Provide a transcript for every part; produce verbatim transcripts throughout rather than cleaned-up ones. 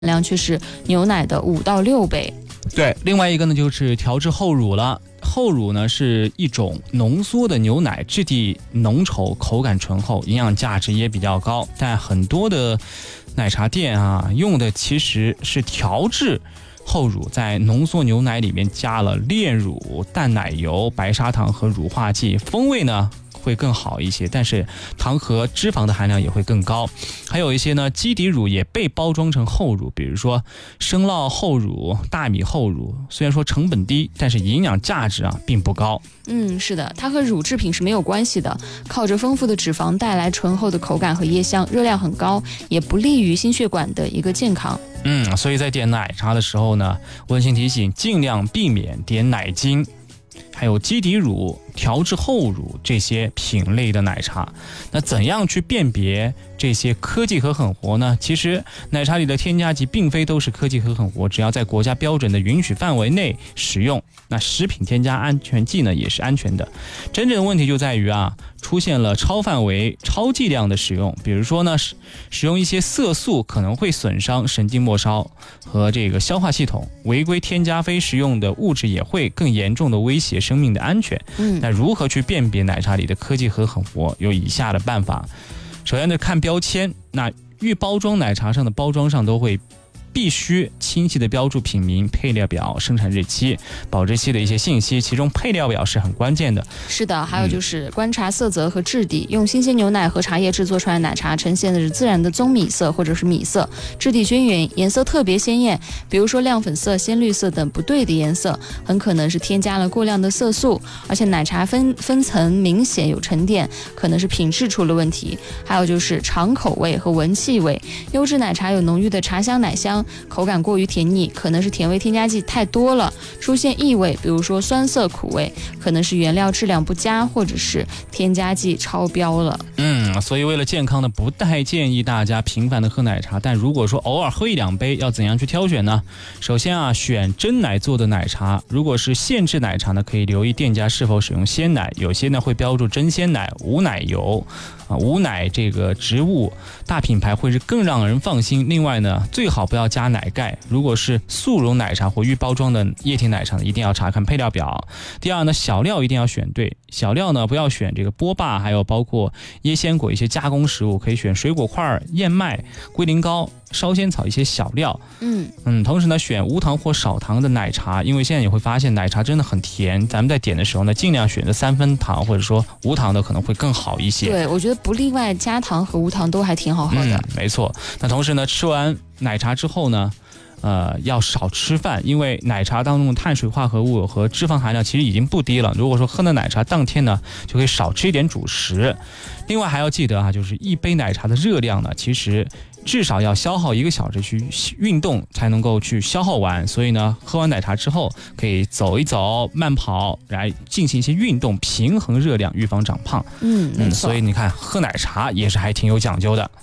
量却是牛奶的五到六倍。 对，另外一个呢就是调制后乳了。后乳呢是一种浓缩的牛奶，质地浓稠，口感醇厚，营养价值也比较高。但很多的奶茶店啊，用的其实是调制后乳，在浓缩牛奶里面加了炼乳、淡奶油、白砂糖和乳化剂，风味呢会更好一些，但是糖和脂肪的含量也会更高。还有一些呢，基底乳也被包装成后乳，比如说生酪后乳、大米后乳，虽然说成本低，但是营养价值啊并不高。 嗯，是的，它和乳制品是没有关系的，靠着丰富的脂肪带来醇厚的口感和椰香，热量很高，也不利于心血管的一个健康。 嗯，所以在点奶茶的时候呢，温馨提醒，尽量避免点奶精，还有基底乳、调制后乳这些品类的奶茶。那怎样去辨别这些科技和狠活呢？其实奶茶里的添加剂并非都是科技和狠活，只要在国家标准的允许范围内使用，那食品添加安全剂呢也是安全的。真正的问题就在于啊，出现了超范围、超剂量的使用，比如说呢，使用一些色素可能会损伤神经末梢和这个消化系统，违规添加非食用的物质也会更严重的威胁生命的安全。 嗯， 那如何去辨别奶茶里的科技和狠活？有以下的办法。首先呢，看标签，那预包装奶茶上的包装上都会必须清晰地标注品名、配料表、生产日期、保质期的一些信息，其中配料表是很关键的。 是的，还有就是观察色泽和质地，用新鲜牛奶和茶叶制作出来的奶茶呈现的是自然的棕米色或者是米色，质地均匀，颜色特别鲜艳，比如说亮粉色、鲜绿色等不对的颜色，很可能是添加了过量的色素，而且奶茶分分层明显有沉淀，可能是品质出了问题。还有就是尝口味和闻气味，优质奶茶有浓郁的茶香、奶香，口感过于甜腻，可能是甜味添加剂太多了，出现异味，比如说酸涩苦味，可能是原料质量不佳，或者是添加剂超标了。 嗯，所以为了健康呢，不太建议大家频繁的喝奶茶，但如果说偶尔喝一两杯，要怎样去挑选呢？首先啊，选真奶做的奶茶，如果是现制奶茶呢，可以留意店家是否使用鲜奶，有些呢会标注真鲜奶、无奶油啊、无奶这个植物，大品牌会是更让人放心。另外呢，最好不要加奶盖，如果是速溶奶茶或预包装的液体奶茶呢，一定要查看配料表。第二呢，小料一定要选对，小料呢不要选这个波霸，还有包括椰鲜果一些加工食物，可以选水果块、燕麦、龟苓膏、烧仙草一些小料。 嗯嗯，同时呢，选无糖或少糖的奶茶，因为现在你会发现奶茶真的很甜，咱们在点的时候呢，尽量选择三分糖或者说无糖的可能会更好一些。 对，我觉得不例外，加糖和无糖都还挺好喝的。 嗯，没错。那同时呢，吃完奶茶之后呢，呃，要少吃饭，因为奶茶当中的碳水化合物和脂肪含量其实已经不低了。如果说喝了奶茶当天呢，就可以少吃一点主食。另外还要记得啊，就是一杯奶茶的热量呢，其实至少要消耗一个小时去运动才能够去消耗完。所以呢，喝完奶茶之后可以走一走、慢跑，来进行一些运动，平衡热量，预防长胖。 嗯，没错。 嗯，所以你看，喝奶茶也是还挺有讲究的。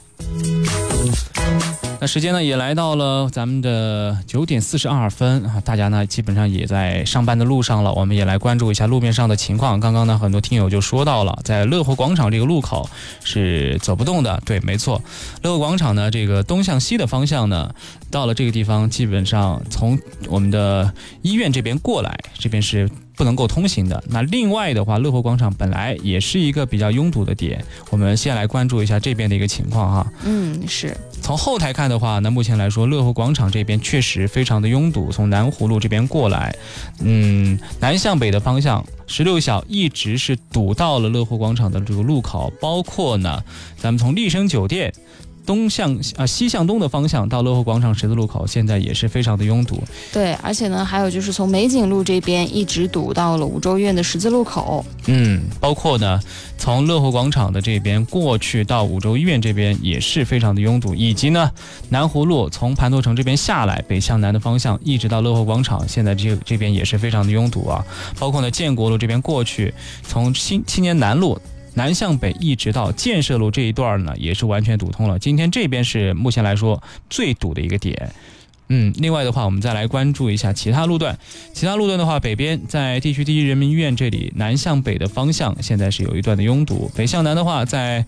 那时间呢也来到了咱们的九点四十二分啊，大家呢基本上也在上班的路上了，我们也来关注一下路面上的情况。刚刚呢很多听友就说到了，在乐活广场这个路口是走不动的。对，没错，乐活广场呢这个东向西的方向呢，到了这个地方基本上从我们的医院这边过来，这边是不能够通行的。那另外的话，乐活广场本来也是一个比较拥堵的点，我们先来关注一下这边的一个情况哈。 嗯，是。 从后台看的话，那目前来说，乐活广场这边确实非常的拥堵。从南湖路这边过来，嗯，南向北的方向，十六小一直是堵到了乐活广场的这个路口，包括呢，咱们从丽笙酒店东向啊西向东的方向到乐活广场十字路口，现在也是非常的拥堵。 对，而且呢，还有就是从美景路这边一直堵到了五洲医院的十字路口。 嗯，包括呢，从乐活广场的这边过去到五洲医院这边也是非常的拥堵，以及呢，南湖路从盘头城这边下来，北向南的方向一直到乐活广场，现在这这边也是非常的拥堵啊。包括呢，建国路这边过去，从青青年南路南向北一直到建设路这一段呢，也是完全堵通了。今天这边是目前来说最堵的一个点。嗯，另外的话，我们再来关注一下其他路段。其他路段的话，北边在地区第一人民医院这里，南向北的方向现在是有一段的拥堵；北向南的话，在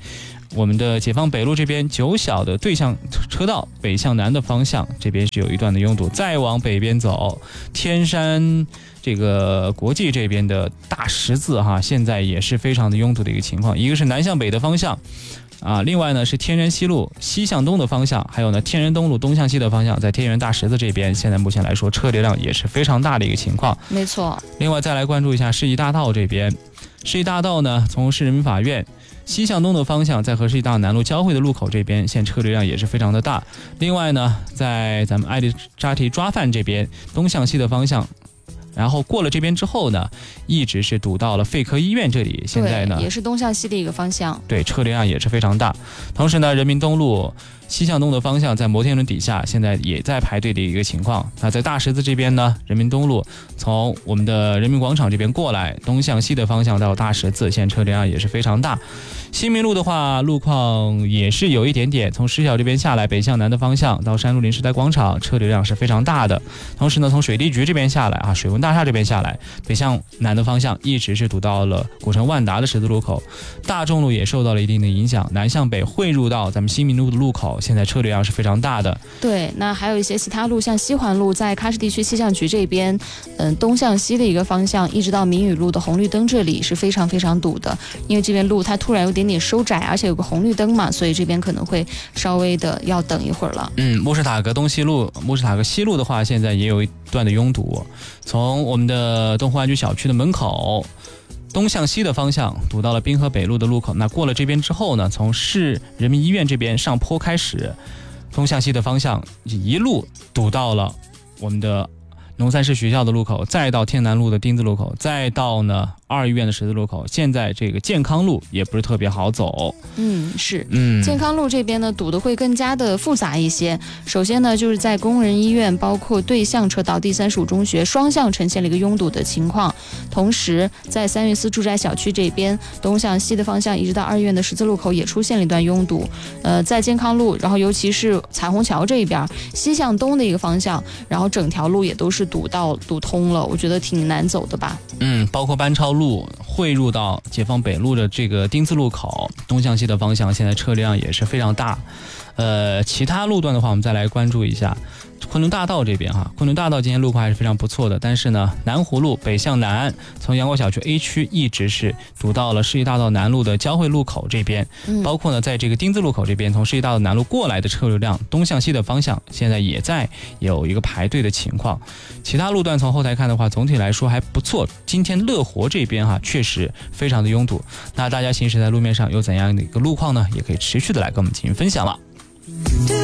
我们的解放北路这边九小的对向车道北向南的方向，这边是有一段的拥堵。再往北边走，天山这个国际这边的大十字哈，现在也是非常的拥堵的一个情况。一个是南向北的方向啊，另外呢是天然西路西向东的方向，还有呢天然东路东向西的方向，在天元大十字这边，现在目前来说车流量也是非常大的一个情况。 没错。 另外再来关注一下世纪大道这边，世纪大道呢从市人民法院西向东的方向，在和世纪大道南路交汇的路口这边，现车流量也是非常的大。另外呢，在咱们艾丽扎提抓饭这边东向西的方向，然后过了这边之后呢，一直是堵到了肺科医院这里。现在呢， 也是东向西的一个方向。 对，车流量也是非常大。同时呢，人民东路西向东的方向，在摩天轮底下，现在也在排队的一个情况。那在大十字这边呢，人民东路从我们的人民广场这边过来，东向西的方向到大十字，现在车流量也是非常大。新民路的话，路况也是有一点点，从石小这边下来，北向南的方向到山路林时代广场，车流量是非常大的。同时呢，从水利局这边下来啊，水文大厦这边下来，北向南的方向一直是堵到了古城万达的十字路口。大众路也受到了一定的影响，南向北汇入到咱们新民路的路口，现在车流量是非常大的。 对，那还有一些其他路，像西环路在喀什地区气象局这边，嗯，东向西的一个方向，一直到民语路的红绿灯这里是非常非常堵的，因为这边路它突然有点点收窄，而且有个红绿灯嘛，所以这边可能会稍微的要等一会儿了。 嗯，穆什塔格东西路、穆什塔格西路的话，现在也有一段的拥堵，从我们的东湖安居小区的门口东向西的方向堵到了滨河北路的路口。那过了这边之后呢，从市人民医院这边上坡开始，东向西的方向一路堵到了我们的农三市学校的路口，再到天南路的丁字路口，再到呢二医院的十字路口。现在这个健康路也不是特别好走。 嗯，是， 嗯， 健康路这边呢堵得会更加的复杂一些。首先呢，就是在工人医院包括对向车道第三十五中学双向呈现了一个拥堵的情况。同时在三月四住宅小区这边东向西的方向一直到二医院的十字路口也出现了一段拥堵。呃，在健康路，然后尤其是彩虹桥这一边西向东的一个方向，然后整条路也都是堵到堵通了，我觉得挺难走的吧。 嗯，包括班超路汇入到解放北路的这个丁字路口东向西的方向，现在车辆也是非常大。呃，其他路段的话，我们再来关注一下昆仑大道这边哈，昆仑大道今天路况还是非常不错的，但是呢，南湖路北向南，从阳光小区 A 区一直是堵到了世纪大道南路的交汇路口这边， 嗯、 包括呢，在这个丁字路口这边，从世纪大道南路过来的车流量，东向西的方向现在也在有一个排队的情况。其他路段从后台看的话，总体来说还不错。今天乐活这边哈，确实非常的拥堵。那大家行驶在路面上有怎样的一个路况呢？也可以持续的来跟我们进行分享了。